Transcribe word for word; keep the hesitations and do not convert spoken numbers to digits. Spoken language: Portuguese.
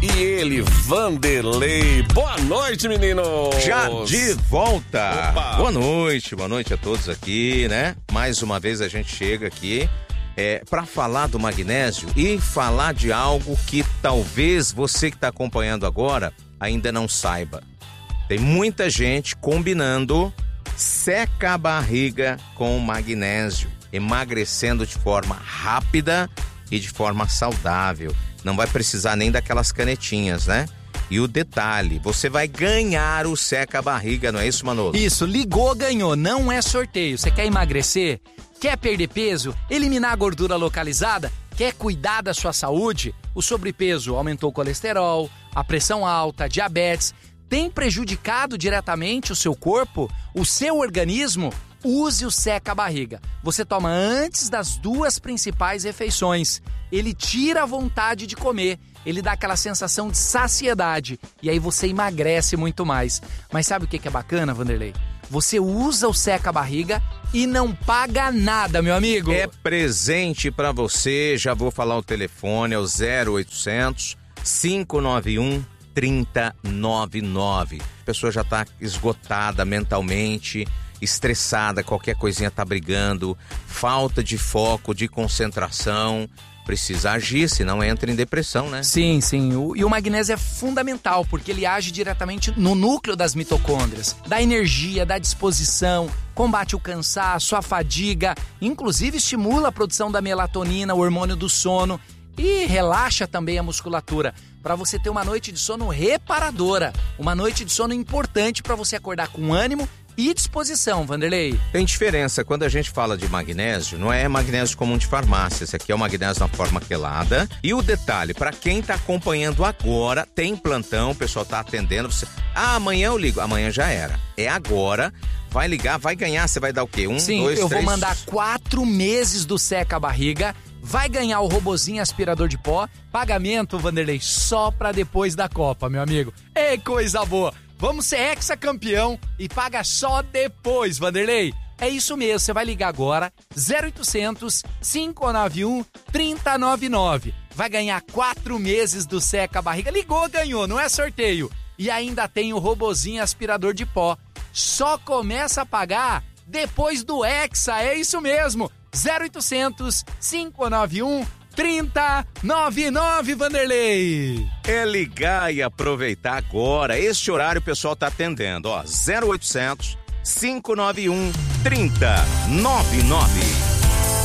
E ele, Vanderlei. Boa noite, menino. Já de volta. Opa. Boa noite, boa noite a todos aqui, né? Mais uma vez a gente chega aqui é, para falar do magnésio e falar de algo que talvez você que está acompanhando agora ainda não saiba. Tem muita gente combinando seca a barriga com magnésio, emagrecendo de forma rápida e de forma saudável. Não vai precisar nem daquelas canetinhas, né? E o detalhe, você vai ganhar o seca-barriga, não é isso, Manolo? Isso, ligou, ganhou, não é sorteio. Você quer emagrecer? Quer perder peso? Eliminar a gordura localizada? Quer cuidar da sua saúde? O sobrepeso aumentou o colesterol, a pressão alta, a diabetes. Tem prejudicado diretamente o seu corpo, o seu organismo? Use o seca-barriga. Você toma antes das duas principais refeições. Ele tira a vontade de comer. Ele dá aquela sensação de saciedade. E aí você emagrece muito mais. Mas sabe o que é bacana, Vanderlei? Você usa o seca-barriga e não paga nada, meu amigo. É presente pra você. Já vou falar o telefone, é o zero oitocentos, cinco nove um, três zero nove nove. A pessoa já tá esgotada mentalmente, estressada, qualquer coisinha tá brigando, falta de foco, de concentração, precisa agir, senão entra em depressão, né? Sim, sim. O, e o magnésio é fundamental, porque ele age diretamente no núcleo das mitocôndrias, dá energia, dá disposição, combate o cansaço, a fadiga, inclusive estimula a produção da melatonina, o hormônio do sono, e relaxa também a musculatura, para você ter uma noite de sono reparadora, uma noite de sono importante para você acordar com ânimo e disposição, Vanderlei. Tem diferença, quando a gente fala de magnésio, não é magnésio comum de farmácia, esse aqui é o magnésio na forma quelada. E o detalhe, para quem tá acompanhando agora, tem plantão, o pessoal tá atendendo, você, ah, amanhã eu ligo, amanhã já era, é agora, vai ligar, vai ganhar, você vai dar o quê? Um, Sim, dois, eu três... vou mandar quatro meses do seca-barriga, vai ganhar o robozinho aspirador de pó, pagamento, Vanderlei, só pra depois da Copa, meu amigo. Ei, coisa boa! Vamos ser hexacampeão e paga só depois, Vanderlei. É isso mesmo, você vai ligar agora, zero oitocentos, cinco nove um, três zero nove nove. Vai ganhar quatro meses do seca-barriga. Ligou, ganhou, não é sorteio. E ainda tem o robozinho aspirador de pó. Só começa a pagar depois do Hexa, é isso mesmo. zero oitocentos, cinco nove um, três zero nove nove, Vanderlei. É ligar e aproveitar agora. Este horário o pessoal tá atendendo, ó, zero oitocentos, cinco nove um, três zero nove nove.